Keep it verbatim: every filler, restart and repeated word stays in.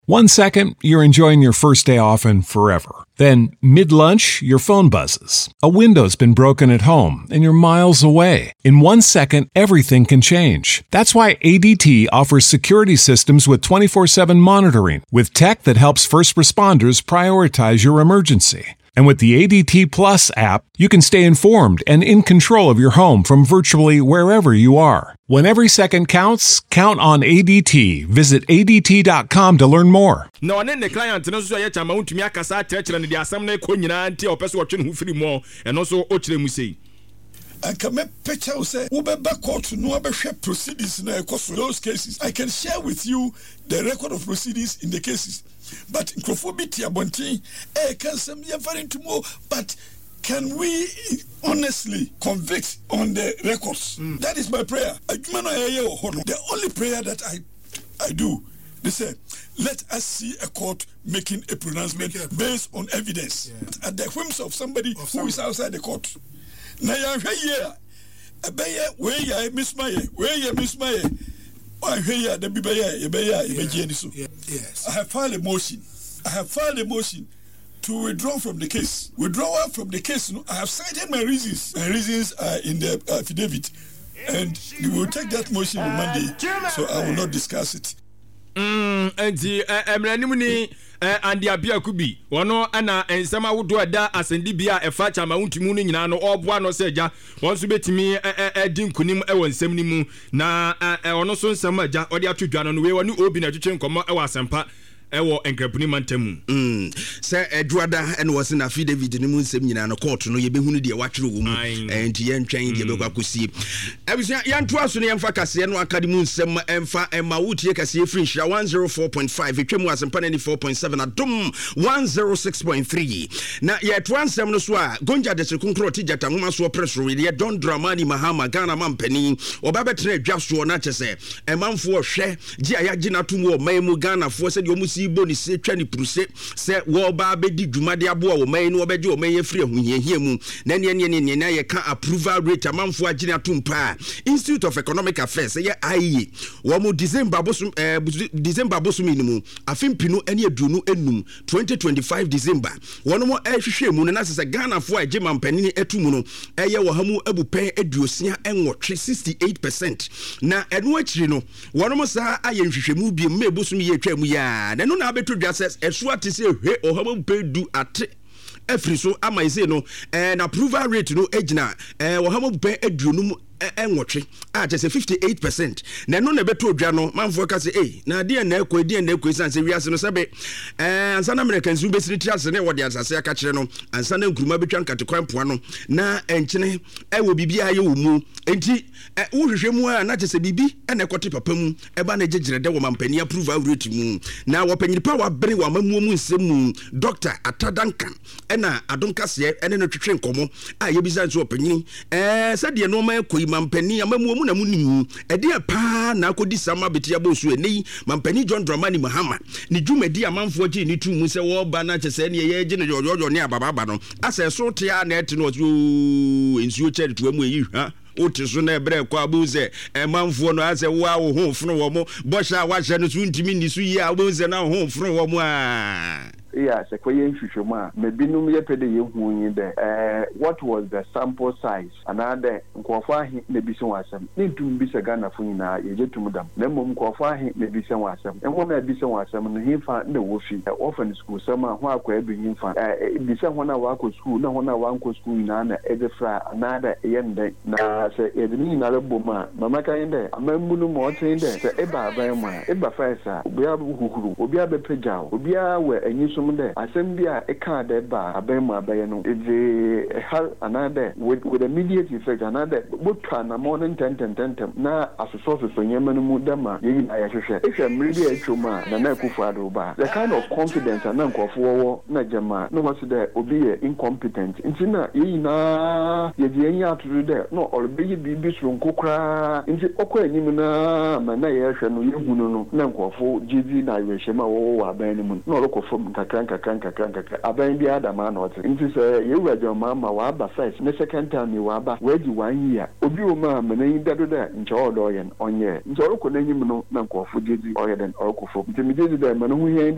One second, you're enjoying your first day off and forever. Then, mid-lunch, your phone buzzes. A window's been broken at home and you're miles away. In one second, everything can change. That's why A D T offers security systems with twenty-four seven monitoring, with tech that helps first responders prioritize your emergency. And with the A D T Plus app, you can stay informed and in control of your home from virtually wherever you are. When every second counts, count on A D T. Visit A D T dot com to learn more. No, and then the client no so ya chama untumi akasa trekere ne dia asam na ko nyina anti opeso wo twe no firi mo and also o kire mu sei. I can make picture say we be back court no abehwe proceedings na ekoso those cases. I can share with you the record of proceedings in the cases. But Crofobiti Abonti, eh, can some referring to more, but can we honestly convict on the records? Mm. That is my prayer. The only prayer that I I do, they say, let us see a court making a pronouncement based on evidence. Yeah. At the whims of somebody of who is outside the court. Now you're here, a bayer, where you miss my, where you miss my. I hear the Bibaya, Yabaya, yes. I have filed a motion. I have filed a motion to withdraw from the case. Withdrawal from the case. I have cited my reasons. My reasons are in the affidavit. And we will take that motion on Monday. So I will not discuss it. Mm, and the Emranimuni and the Abia Kubi, one ana and some would do a da as in Libya, a fat chama untimuni, no, or one or seja, once to bet me a dim kunim, a one seminimu, na on also some ja or the other John, and we were new open at Chuchen, come our sampa. Ewo enkrepuni mantemu mm se edwada en was na affidavit ni mu nsem nyina no court no ye behunu de watwere wo mu enti ye ntwen de bekwa kosie abusia ya nto aso ne yemfa kase no akademu nsem emfa ema wutie kase free shira one oh four point five etwemu asempa ninety-four point seven adom one oh six point three na ye twansem no so a gonja de sekunkro tijata nwoma so presso ye don dramani mahama Ghana mampani obabetre adwaso na chese emanfo hwe gi ayagi na tumu o mamu Ghana fo se de omusi boni se twani pruse se wo ba bedi dwumade abo wo man no obeje o man ye free ahuhiahia mu na ne ne ne na ye ka approval rate amanfo agina tumpa Institute of Economic Affairs ye I E A wo mu December bosum eh December bosum ni afimpinu ene aduonu enum twenty twenty-five December wono mo ehwehwe mu na sese Ghana fo agye mampani etumu no eye wo hamu abupen aduosia enwotwe sixty-eight percent na eno akiri no wono mo sa aye nhwehwemu bi me bosum ye atwa mu ya no na beto dwases esu atise hwe ohabo pedu ate efri so ama ise no eh na approval rate no egina eh ohabo pe aduonum enwotwe a je say fifty-eight percent na no na beto dwa no manfo ka say eh na de na ekọ de na ekọ san say wiase no sebe eh ansa na Americans be siri tiase ne wode asase aka kire no ansa na nkuruma betwa nkatekwan poa no na enkyene e wo bibia ye wo mu enti wo hwehwe mu a na je say bibi na ekote papa mu e ba na jejire de wo mampani approval rate mu na wo panyini pa wa bere wa mamuo mu nsem mu Doctor Atadankan e na adonkase e ne no twetwe nkomo a ye bizan so panyini eh sade no ma ekọ mampani amamuo mu na munimu ede pa na akodi sama betia bosu eni mampani John Dramani Mahama ni dwumadi amanfo gi ni tumu se wo ba na chese ne ye gi ne yoyo ne ababa no ase so tia na ete no ensuo cheri to amu yi ha otiso na ebre kwa abuze emanfo no ase wo awo ho funu wo mo bosha wa hye no so ntimi ni so yi abuze na ho funu wo mo a yeah, se kwa yen hwehwema me binum ye pede ye hu yin de eh what was the sample size another nkofo ahe na bi se wasam ne dum bi se Ghana fo nyina ye jetum dam na mom nkofo ahe na bi se wasam enwo na bi se wasam no hifa na wo fi orphan school sama ho akwa ebi hifa eh bi se ho na wa akọ school na ho na wa akọ school na na edefra another yende na se edini na rebo ma mama kan de amambunu mo tin de se eba aban ma eba faisa obi abuhuru obi abepejaw obi awe enyi de assembly e can de ba abemu abaye no e hal another with, with immediate effect another but na morning ten ten ten na asoso so nyema no mu dama ye na ya hwehwe e hwe mridi e twoma na na kufu ado ba the kind of confidence na nkofo wo na jama no what de obi ye incompetent nti na ye na ye de enya atudu de no orbe bibi so nkokra nti okọ enyim na ma na ye hwe no ye hunu no na nkofo gidi na ye hwe ma wo wa aban no mu na orokofo kakran kakran kakran kakran aban bi adama na ote nti se ye wura mama wa aba first ne second time wa aba waji one year obi o ma manan dado da nche odo yen onye nche orokọ n'enyim no na nkofo gidi oyeden orokofo nti mi gidi da manu hu